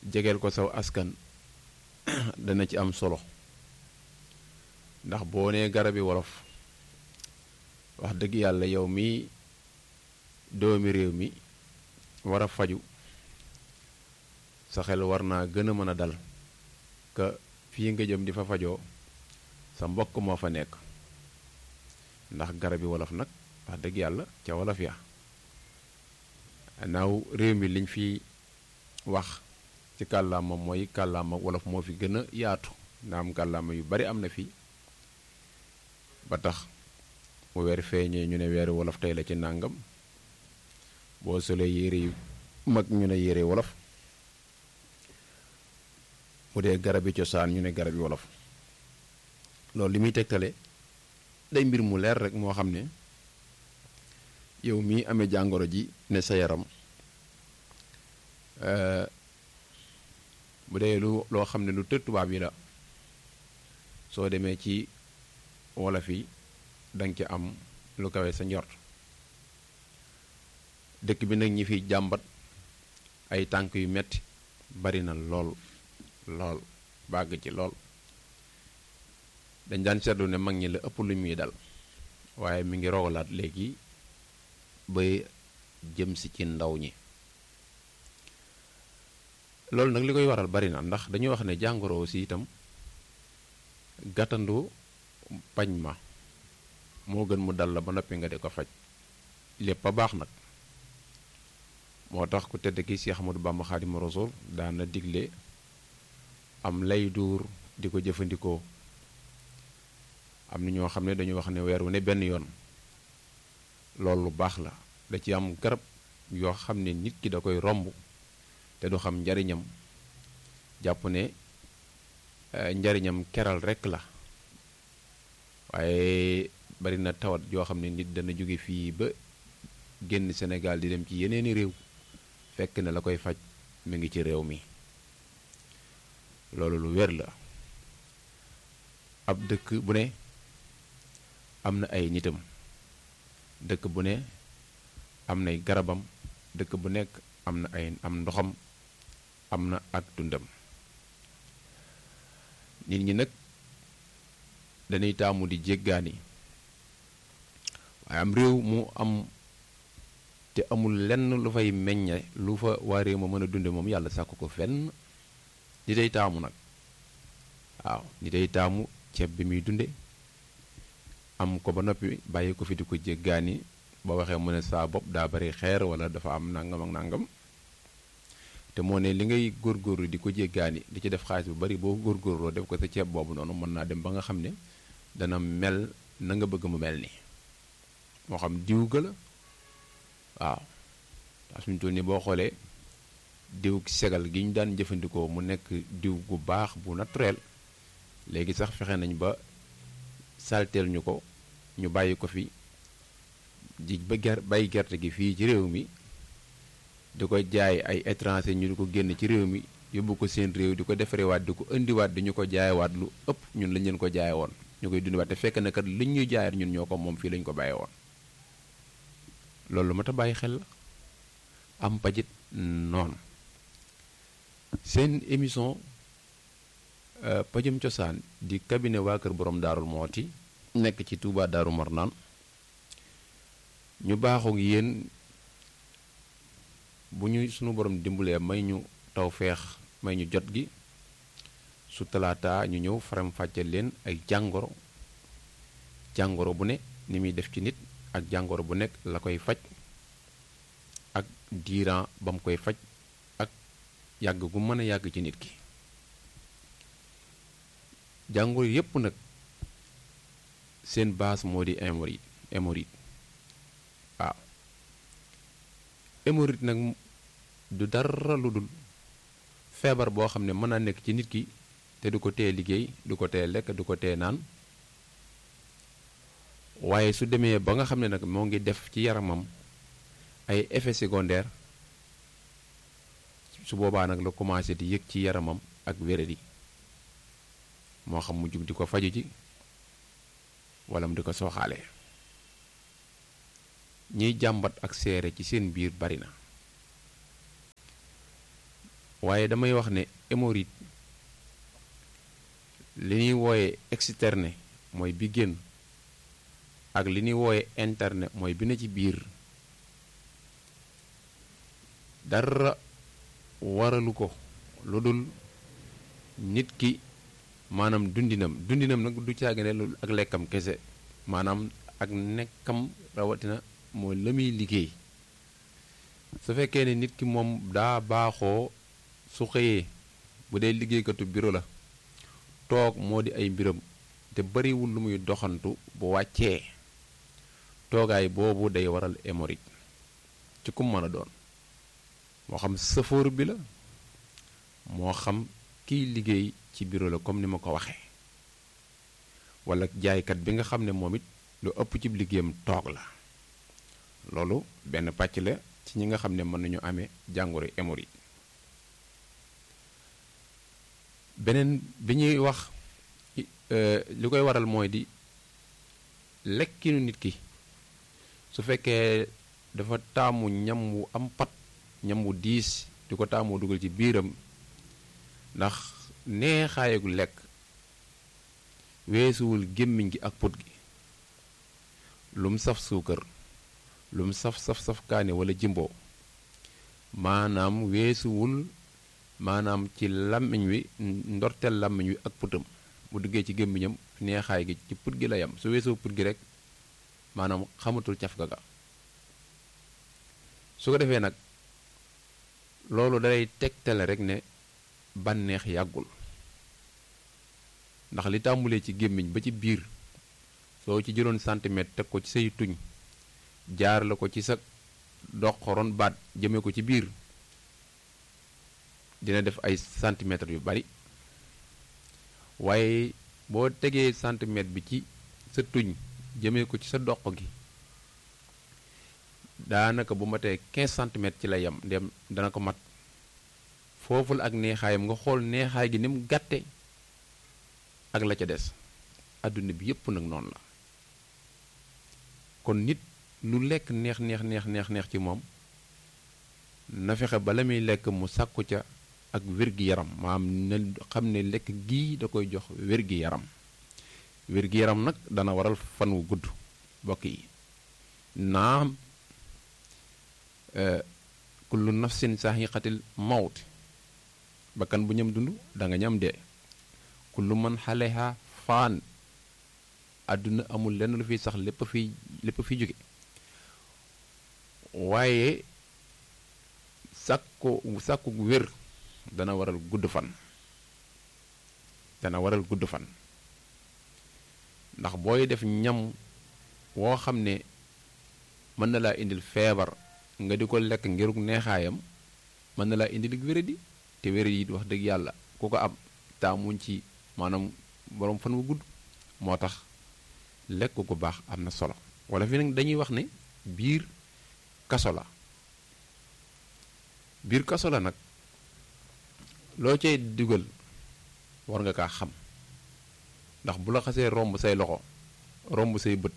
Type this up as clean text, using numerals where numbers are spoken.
jegeel ko saw askan dana ci am solo ndax boo nee garabi wolof wax dëgg yàlla yow mi doomi réew mi war a faju sa xel war naa gën a mën a dal ka fii nga jëm di fa fajoo sa mbokk moo fa nekk ndax garabi wolof nag wax dëgg yàlla ca wolof ya naaw réew mi liñ fi wax ci kàllaama mooy kàllaama wolof moo fi gën a yaatu naam kàllaama yu bari am na fi ba tax mu weer feeñee ñu ne weeru wolof tey la ci nàngam boo solee yére yu mag ñu ne yére wolof mu dee garabi cosaan ñu ne garabi wolof loolu li muy tegtale day mbir mu leer rek moo xam ne yow mii amee jàngoro ji ne sa yaram bu dee loo xam ne lu tëdd tubaab yi la soo demee ci wolof yi danga ci am lu kawe sa njort dëkk bi nag ñi fiy jàmbat ay tànk yu metti bari na lool lool bàgg ci lool dañ daan seetlu ne mag ñi la ëpp lu muy dal waaye mi ngi rogalaat léegi ba jëm si ci ndaw ñi loolu nag li koy waral bari na ndax dañuy wax ne jàngoro aussi itam gàttandu pañ ma moo gën mu dal la ba noppi nga di ko faj lépp a baax nag moo tax ku tedd ki Cheikh Ahmadou Bamba Xaadimu Rasuul daana digle am lay duur di ko jëfandikoo am na ñoo xam ne dañu wax ne weer wu ne benn yoon loolu lu baax la da ci am garab yoo xam ne nit ki da koy romb te du xam njariñam jàpp ne njariñam keral rekk la waaye bari na tawat yoo xam ne nit dana jóge fii ba génn Sénégal di dem ci yeneeni réew fekk na la koy faj mi ngi ci réew mi loolu lu wér la ab dëkk bu ne am na ay nitam dëkk bu ne am nay garabam dëkk bu nekk am na ay am ndoxam am na ak dundam nit ñi nag dañuy taamu di jéggaani waaye am réew mu am te amul lenn lu fay meññe lu fa waa réew ma mën a dunde moom yàlla sàkk ko fenn ni day taamu nag waaw ni day taamu ceeb bi muy dunde am ko ba noppi bàyyi ko fi di ko jéggaani ba waxee mu ne saa bopp daa bari xeer wala dafa am nangam ak nangam te moo ne li ngay góorgóorlu di ko jéggaani di ci def xaalis bu bari boo góorgóorloo def ko sa ceeb boobu noonu mën naa dem ba nga xam ne dana mel na nga bëgg mu mel ni moo xam diw ga la waaw daa suñu toll ni boo xoolee diw segal gi ñu daan jëfandikoo mu nekk diw gu baax bu naturel léegi sax fexe nañ ba salteel ñu ko ñu bàyyi ko fi di ba bàyyi gerte gi fii ci réew mi di ko jaay ay étranger ñu di ko génn ci réew mi yóbbu ko seen réew di ko defarewaat di ko indiwaat di ñu ko jaayewaat lu ëpp ñun lañ leen ko jaaye woon ñu koy dundiwaat te fekk na kat liñ ñuy jaayaat ñun ñoo ko moom fii lañ ko bàyyee woon loolu mat a bàyyi xel la am pajit noonu seen émission pajum cosaan di cabinet waa kër borom daarul mooti nekk ci Touba Daaru Marnaan ñu baaxoo ak yéen bu ñu sunu borom dimbalee may ñu taw feex may ñu jot gi su talaata ñu ñëw faram fàcce leen ay jàngoro bu ne ni muy def ci nit ak jàngoro bu nekk la koy faj ak diiran ba mu koy faj ak yàgg gu mën a yàgg ci nit ki jàngoro yépp nag seen base moo di hémorroïde waaw hémorroïde nag du dara lu dul feebar boo xam ne mën naa nekk ci nit ki te du ko tee liggéey du ko tee lekk du ko tee naan waaye su demee ba nga xam ne nag moo ngi def ci yaramam ay effets secondaires su boobaa nag la commencé di yëg ci yaramam ak wéradi moo xam mu jug di ko faju ji wala mu di ko sooxaale ñiy jàmbat ak seere ci seen biir bari na waaye damay wax ne hémorroïde li ñuy wooye externe mooy bi génn ak li ñuy wooye interne mooy bi na ci biir dara waralu ko lu dul nit ki maanaam dundinam nag du caagane lu ak lekkam kese maanaam ak nekkam rawatina mooy la muy liggéey su fekkee ne nit ki moom daa baaxoo su xëyee bu dee liggéeykatu bureau la toog moo di ay mbiram te bariwul lu muy doxantu bu wàccee toogaay boobu day waral hémorroïde ci kum mën a doon moo xam sëfoor bi la moo xam kiy liggéey ci bureau la comme ni ma ko waxee wala jaaykat bi nga xam ne moom it lu ëpp ci liggéeyam toog la loolu benn pàcc la ci ñi nga xam ne mën nañu amee jàngoro hémorroïde beneen bi ñuy wax li koy waral mooy di lekkinu nit ki su fekkee dafa taamu ñam wu am pat ñam wu diis di ko taamoo dugal ci biiram ndax neexaayagu lekk weesuwul gémmiñ gi ak pot gi lum saf suukar lum saf kaane wala jimbo maanaam weesuwul maanaam ci làmmiñ wi ndorteel làmmiñ wi ak putam bu duggee ci gémmiñam neexaay gi ci put gi la yam su weesoo put gi rek maanaam xamatul cafka ga su ko defee nag loolu dalay tegtale rek ne bànneex yàggul ndax li tàmbulee ci gémmiñ ba ci biir soo ci jëloon centimètre teg ko ci say tuñ jaar la ko ci sa doxoron baat jëme ko ci biir dina def ay centimètres yu bari waaye boo tegee centimètre bi ci sa tuñ jëmee ko ci sa doq gi daanaka bu matee 15 centimètres ci la yem dem dana ko mat foofu la ak neexaayam nga xool neexaay gi ni mu gàtte ak la ca des àdduna bi yépp nag noonu la kon nit lu lekk neex ci moom na fexe ba la muy lekk mu sàkku ca ak wér-gi-yaram maanaam na xam ne lekk gii da koy jox wér-gi-yaram wér-gi-yaram nag dana waral fan wu gudd bokk yi naam kullu nafsin saaxiqatil mawt bakkan bu ñam dund da nga ñam dee kullu man xaleha faan àdduna amul lenn lu fiy sax lépp fi jóge waaye sàkku wér dana waral gudd fan ndax booy def ñam woo xam ne mën na laa indil feebar nga di ko lekk ngiruk neexaayam mën na laa indil wéradi te wéradi it wax dëgg yàlla ku ko am taamuñ ci maanaam borom fan wu gudd moo tax lekk gu baax am na solo wala fi nag dañuy wax ne biir kaso la nag loo cay dugal war nga kaa xam ndax bu la xasee romb say loxo romb say bët